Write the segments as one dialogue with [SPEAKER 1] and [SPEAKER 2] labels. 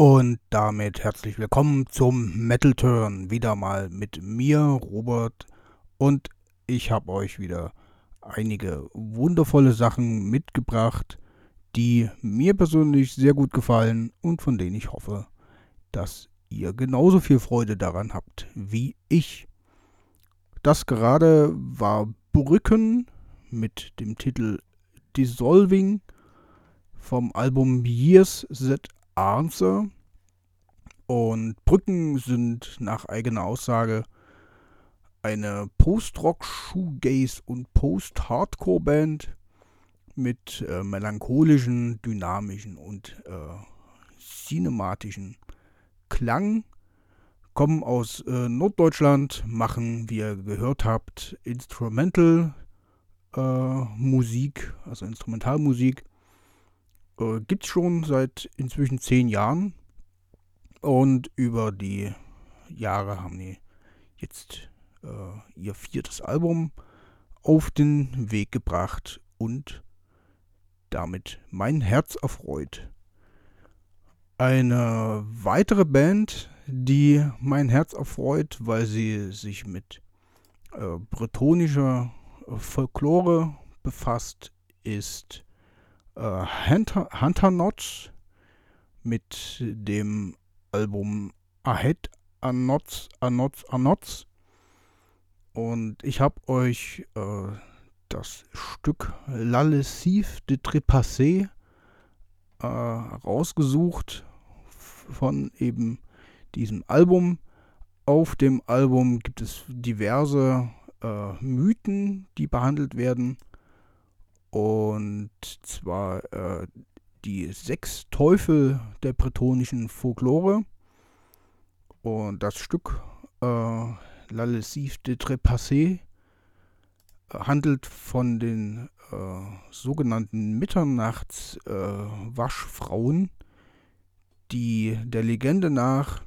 [SPEAKER 1] Und damit herzlich willkommen zum Metal Turn. Wieder mal mit mir, Robert. Und ich habe euch wieder einige wundervolle Sachen mitgebracht, die mir persönlich sehr gut gefallen und von denen ich hoffe, dass ihr genauso viel Freude daran habt wie ich. Das gerade war Brücken mit dem Titel Dissolving vom Album Years That Answer. Und Brücken sind nach eigener Aussage eine Post-Rock, Shoegaze und Post-Hardcore-Band mit melancholischen, dynamischen und cinematischen Klang. Kommen aus Norddeutschland, machen, wie ihr gehört habt, Instrumental Musik, also Instrumentalmusik. Gibt's schon seit inzwischen 10 Jahren. Und über die Jahre haben die jetzt ihr 4. Album auf den Weg gebracht und damit mein Herz erfreut. Eine weitere Band, die mein Herz erfreut, weil sie sich mit bretonischer Folklore befasst, ist Hunter Knots mit dem Album Ahead Anots. Und ich habe euch das Stück La Lessive de Trépassé rausgesucht von eben diesem Album. Auf dem Album gibt es diverse Mythen, die behandelt werden. Und zwar die 6 Teufel der bretonischen Folklore. Und das Stück La Lessive de Trépassé handelt von den sogenannten Mitternachtswaschfrauen, die der Legende nach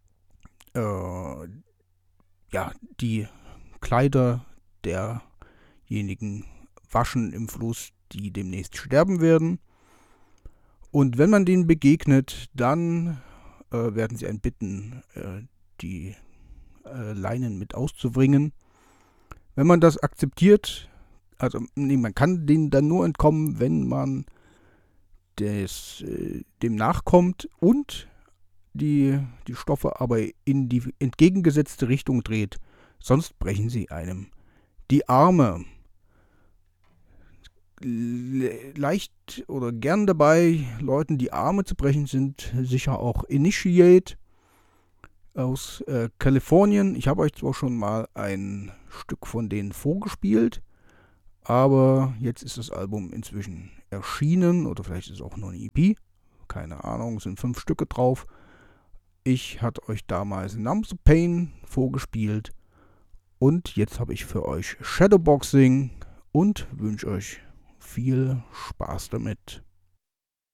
[SPEAKER 1] die Kleider derjenigen waschen im Fluss, die demnächst sterben werden. Und wenn man denen begegnet, dann werden sie einen bitten, die Leinen mit auszubringen. Wenn man das akzeptiert, man kann denen dann nur entkommen, wenn man dem nachkommt und die Stoffe aber in die entgegengesetzte Richtung dreht. Sonst brechen sie einem die Arme. Leicht oder gern dabei, Leuten die Arme zu brechen, sind sicher auch Initiate aus Kalifornien. Ich habe euch zwar schon mal ein Stück von denen vorgespielt, aber jetzt ist das Album inzwischen erschienen oder vielleicht ist es auch nur eine EP. Keine Ahnung, es sind 5 Stücke drauf. Ich hatte euch damals Numbs of Pain vorgespielt und jetzt habe ich für euch Shadowboxing und wünsche euch viel Spaß damit.